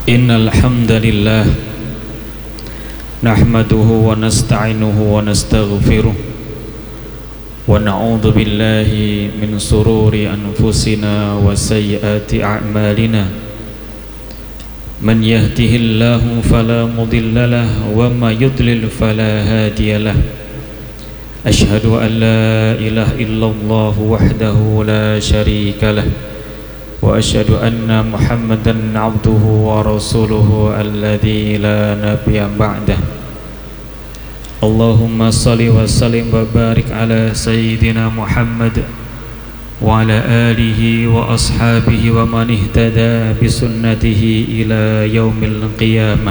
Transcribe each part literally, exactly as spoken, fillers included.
Innal hamdalillah nahmaduhu wa nasta'inuhu wa nastaghfiruh wa na'udzu billahi min sururi anfusina wa sayyiati a'malina. Man yahdihillahu fala mudilla lahu wa may yudlil fala hadiya lahu. Asyhadu an la ilaha illallah wahdahu la syarika lahu wa asyhadu anna Muhammadan abduhu wa rasuluhu alladzi la nabiyya ba'dah. Allahumma salli wa sallim wa barik ala sayyidina Muhammad wa ala alihi wa ashabihi wa man ihtada bi sunnatihi ila yaumil qiyamah.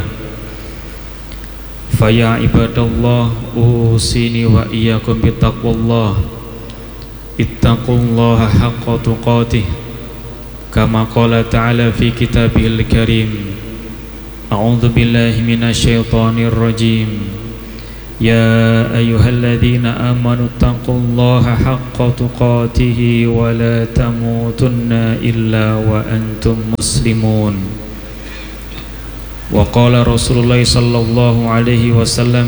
Fa ya ibadallah, usini wa iyyakum bi taqwallah. Ittaqullaha haqqa tuqatih. Kama qala ta'ala fi kitabihil karim. A'udzu billahi minasy syaithanir rajim. Ya ayyuhalladzina amanu taqullaha haqqa tuqatih wa la tamutunna illa wa antum muslimun. Wa qala Rasulullah sallallahu alaihi wasallam,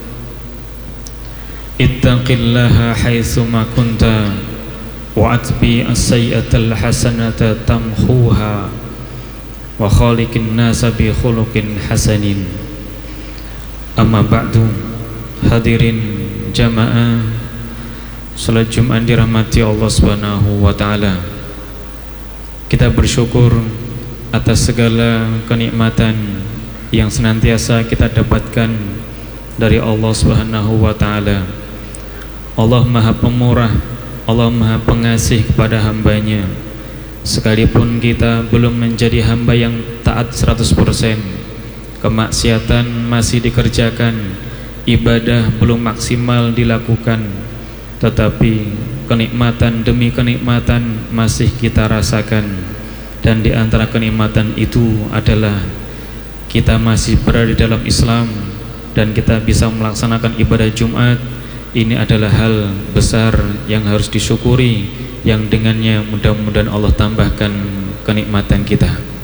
ittaqillaha haitsu ma kunta wa atbi as-sayyi'atal hasanata tamhuha wa khaliqin nasa bi khuluqin hasanin. Amma ba'du, hadirin jamaah salat Jumat dirahmati Allah Subhanahu wa taala. Kita bersyukur atas segala kenikmatan yang senantiasa kita dapatkan dari Allah Subhanahu wa taala. Allah Maha Pemurah, Allah Maha Pengasih kepada hambanya. Sekalipun kita belum menjadi hamba yang taat seratus persen, kemaksiatan masih dikerjakan, ibadah belum maksimal dilakukan, tetapi kenikmatan demi kenikmatan masih kita rasakan. Dan di antara kenikmatan itu adalah kita masih berada di dalam Islam dan kita bisa melaksanakan ibadah Jumat. Ini adalah hal besar yang harus disyukuri, yang dengannya mudah-mudahan Allah tambahkan kenikmatan kita.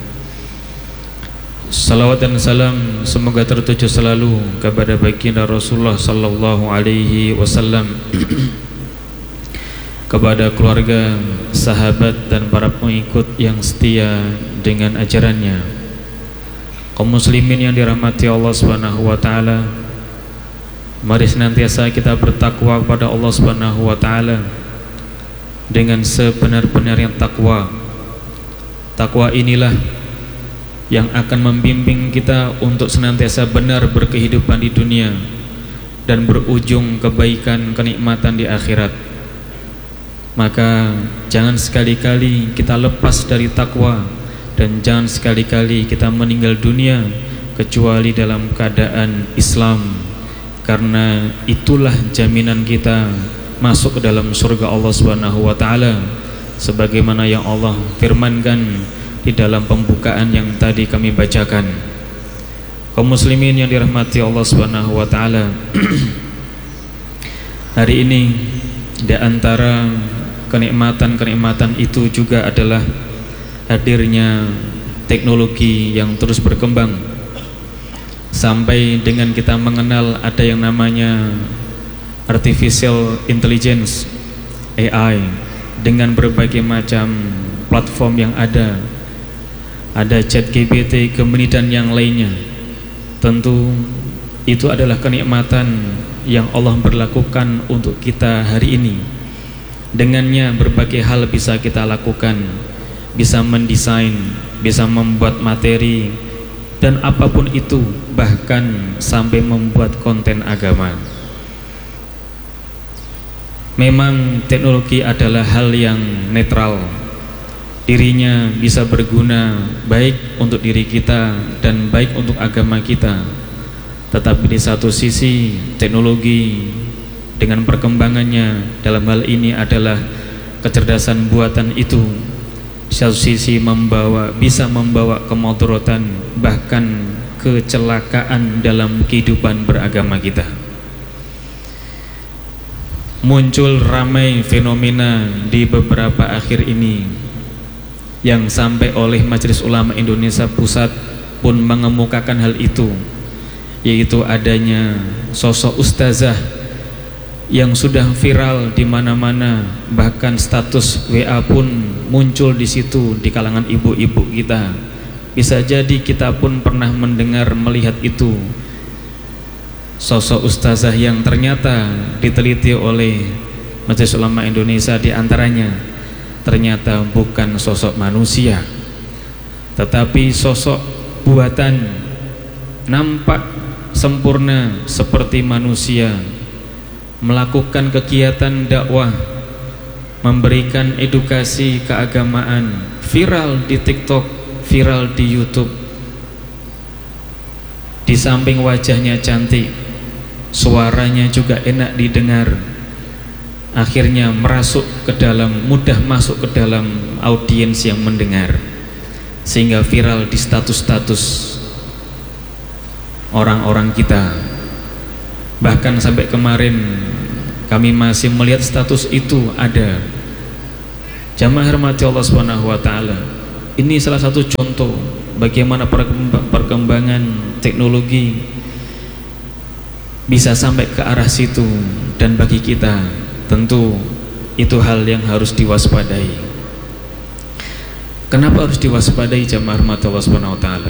Salawat dan salam semoga tertuju selalu kepada baginda Rasulullah sallallahu alaihi wasallam, kepada keluarga, sahabat dan para pengikut yang setia dengan ajarannya. Kaum muslimin yang dirahmati Allah Subhanahu wa taala, mari senantiasa kita bertakwa kepada Allah Subhanahu wa taala dengan sebenar-benarnya takwa. Takwa inilah yang akan membimbing kita untuk senantiasa benar berkehidupan di dunia dan berujung kebaikan kenikmatan di akhirat. Maka jangan sekali-kali kita lepas dari takwa dan jangan sekali-kali kita meninggal dunia kecuali dalam keadaan Islam, karena itulah jaminan kita masuk ke dalam surga Allah Subhanahu wa taala, sebagaimana yang Allah firmankan di dalam pembukaan yang tadi kami bacakan. Kaum muslimin yang dirahmati Allah Subhanahu wa taala, hari ini di antara kenikmatan-kenikmatan itu juga adalah hadirnya teknologi yang terus berkembang, sampai dengan kita mengenal ada yang namanya artificial intelligence, A I, dengan berbagai macam platform yang ada. Ada ChatGPT, kemudian yang lainnya. Tentu itu adalah kenikmatan yang Allah berlakukan untuk kita hari ini. Dengannya berbagai hal bisa kita lakukan, bisa mendesain, bisa membuat materi, dan apapun itu, bahkan sampai membuat konten agama. Memang teknologi adalah hal yang netral. Dirinya bisa berguna baik untuk diri kita dan baik untuk agama kita. Tetapi di satu sisi teknologi dengan perkembangannya dalam hal ini adalah kecerdasan buatan itu, di satu sisi membawa bisa membawa kemudaratan bahkan kecelakaan dalam kehidupan beragama kita. Muncul ramai fenomena di beberapa akhir ini yang sampai oleh Majelis Ulama Indonesia Pusat pun mengemukakan hal itu, yaitu adanya sosok ustazah yang sudah viral di mana-mana, bahkan status W A pun muncul di situ di kalangan ibu-ibu kita. Bisa jadi kita pun pernah mendengar melihat itu, sosok ustazah yang ternyata diteliti oleh Majelis Ulama Indonesia di antaranya ternyata bukan sosok manusia, tetapi sosok buatan, nampak sempurna seperti manusia, melakukan kegiatan dakwah, memberikan edukasi keagamaan, viral di TikTok, viral di YouTube. Di samping wajahnya cantik, suaranya juga enak didengar, akhirnya merasuk ke dalam, mudah masuk ke dalam audiens yang mendengar, sehingga viral di status-status orang-orang kita. Bahkan sampai kemarin kami masih melihat status itu ada. Jamaah rahmati Allah subhanahu wa ta'ala, ini salah satu contoh bagaimana perkembangan teknologi bisa sampai ke arah situ. Dan bagi kita tentu itu hal yang harus diwaspadai. Kenapa harus diwaspadai jamaah rahmati Allah subhanahu wa ta'ala?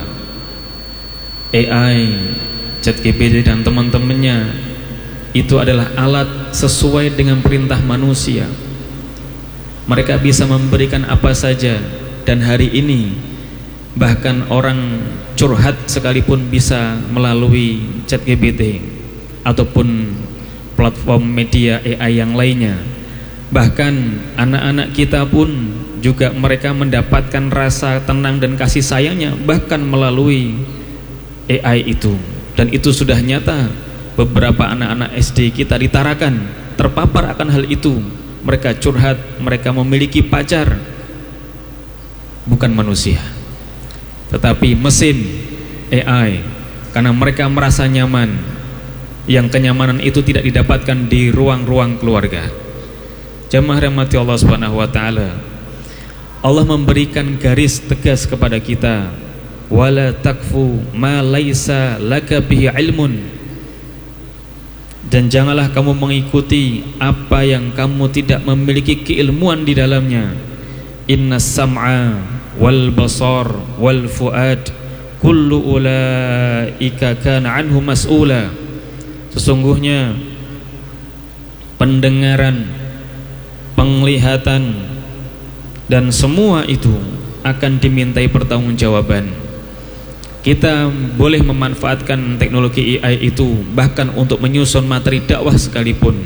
A I, ChatGPT dan teman-temannya itu adalah alat sesuai dengan perintah manusia. Mereka bisa memberikan apa saja, dan hari ini bahkan orang curhat sekalipun bisa melalui ChatGPT ataupun platform media A I yang lainnya. Bahkan anak-anak kita pun juga mereka mendapatkan rasa tenang dan kasih sayangnya bahkan melalui A I itu. Dan itu sudah nyata, beberapa anak-anak S D kita di Tarakan terpapar akan hal itu. Mereka curhat, mereka memiliki pacar bukan manusia tetapi mesin A I, karena mereka merasa nyaman, yang kenyamanan itu tidak didapatkan di ruang-ruang keluarga. Jamaah rahmati Allah subhanahu wa ta'ala, Allah memberikan garis tegas kepada kita, wala takfu ma laisa laka bihi ilmun, dan janganlah kamu mengikuti apa yang kamu tidak memiliki keilmuan di dalamnya. Inna sam'a wal basar wal fuad kullu ulaika kana anhu mas'ula. Sesungguhnya pendengaran, penglihatan dan semua itu akan dimintai pertanggungjawaban. Kita boleh memanfaatkan teknologi A I itu bahkan untuk menyusun materi dakwah sekalipun,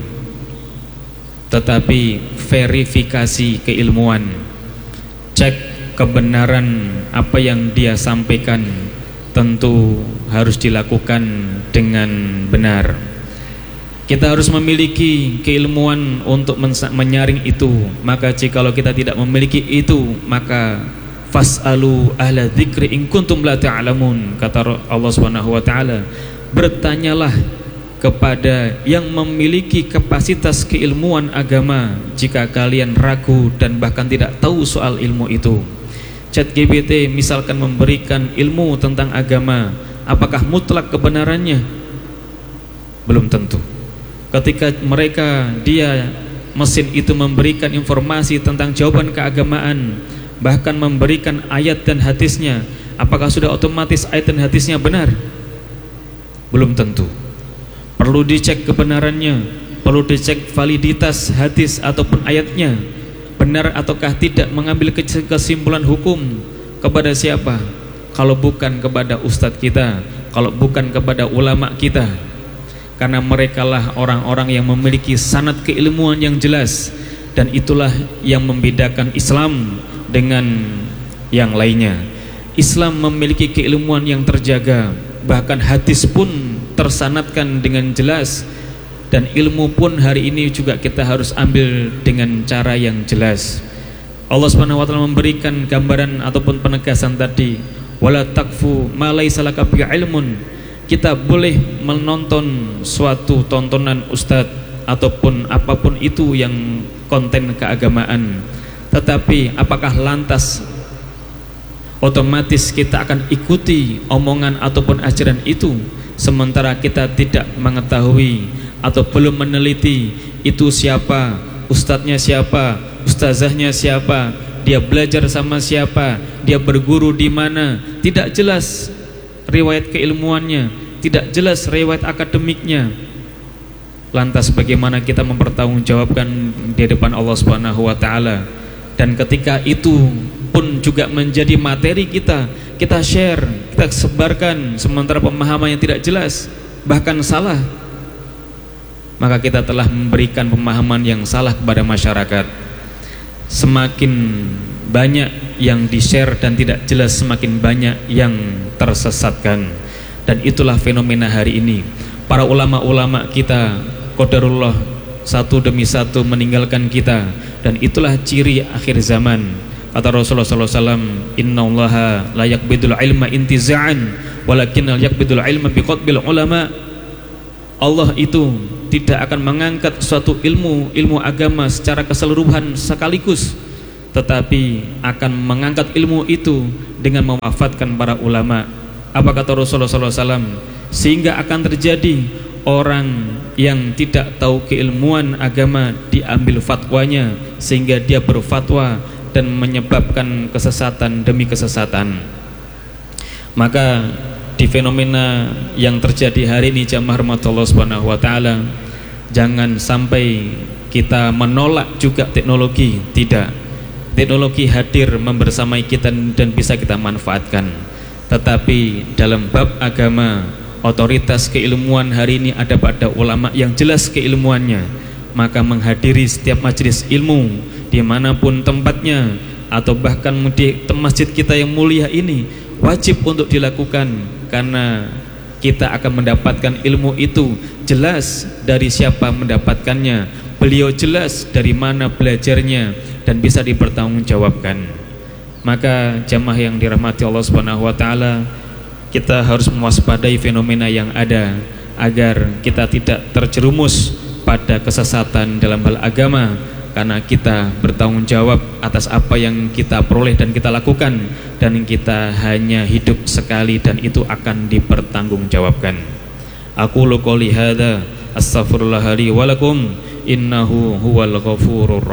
tetapi verifikasi keilmuan, cek kebenaran apa yang dia sampaikan tentu harus dilakukan dengan benar. Kita harus memiliki keilmuan untuk menyaring itu. Maka jikalau kita tidak memiliki itu, maka fas'alu ahla dzikri in kuntum la ta'lamun, kata Allah Subhanahu wa taala, bertanyalah kepada yang memiliki kapasitas keilmuan agama jika kalian ragu dan bahkan tidak tahu soal ilmu itu. ChatGPT misalkan memberikan ilmu tentang agama, apakah mutlak kebenarannya? Belum tentu. Ketika mereka dia mesin itu memberikan informasi tentang jawaban keagamaan, bahkan memberikan ayat dan hadisnya, apakah sudah otomatis ayat dan hadisnya benar? Belum tentu. Perlu dicek kebenarannya, perlu dicek validitas hadis ataupun ayatnya, benar ataukah tidak, mengambil kesimpulan hukum kepada siapa? Kalau bukan kepada ustadz kita, kalau bukan kepada ulama kita, karena merekalah orang-orang yang memiliki sanad keilmuan yang jelas, dan itulah yang membedakan Islam dengan yang lainnya. Islam memiliki keilmuan yang terjaga, bahkan hadis pun tersanadkan dengan jelas, dan ilmu pun hari ini juga kita harus ambil dengan cara yang jelas. Allah Subhanahu wa taala memberikan gambaran ataupun penegasan tadi, wala takfu ma laisa laka bi ilmun. Kita boleh menonton suatu tontonan ustadz ataupun apapun itu yang konten keagamaan, tetapi apakah lantas otomatis kita akan ikuti omongan ataupun ajaran itu, sementara kita tidak mengetahui atau belum meneliti itu siapa, ustadznya siapa, ustazahnya siapa, dia belajar sama siapa, dia berguru di mana, tidak jelas riwayat keilmuannya, tidak jelas riwayat akademiknya. Lantas bagaimana kita mempertanggungjawabkan di depan Allah Subhanahu wa taala? Dan ketika itu pun juga menjadi materi kita, kita share, kita sebarkan, sementara pemahaman yang tidak jelas, bahkan salah, maka kita telah memberikan pemahaman yang salah kepada masyarakat. Semakin banyak yang di-share dan tidak jelas, semakin banyak yang tersesatkan. Dan itulah fenomena hari ini. Para ulama-ulama kita, qadarullah, satu demi satu meninggalkan kita, dan itulah ciri akhir zaman. Kata Rasulullah sallallahu alaihi wasallam, innallaha la yaqbidul ilma intiza'an walakinnal yaqbidul ilma biqatbil ulama. Allah itu tidak akan mengangkat suatu ilmu, ilmu agama secara keseluruhan sekaligus, tetapi akan mengangkat ilmu itu dengan mewafatkan para ulama. Apa kata Rasulullah sallallahu alaihi wasallam? Sehingga akan terjadi orang yang tidak tahu keilmuan agama diambil fatwanya, sehingga dia berfatwa dan menyebabkan kesesatan demi kesesatan. Maka di fenomena yang terjadi hari ini, jamaah rahmatullah subhanahu wa ta'ala, jangan sampai kita menolak juga teknologi. Tidak, teknologi hadir membersamai kita dan bisa kita manfaatkan, tetapi dalam bab agama, otoritas keilmuan hari ini ada pada ulama yang jelas keilmuannya. Maka menghadiri setiap majelis ilmu dimanapun tempatnya, atau bahkan di masjid kita yang mulia ini, wajib untuk dilakukan, karena kita akan mendapatkan ilmu itu jelas dari siapa mendapatkannya, beliau jelas dari mana belajarnya, dan bisa dipertanggungjawabkan. Maka jamaah yang dirahmati Allah Subhanahu wa taala, kita harus mewaspadai fenomena yang ada agar kita tidak terjerumus pada kesesatan dalam hal agama, karena kita bertanggung jawab atas apa yang kita peroleh dan kita lakukan, dan kita hanya hidup sekali dan itu akan dipertanggungjawabkan. Aku qouli hadza astaghfirullah li wa lakum innahu huwal ghafurur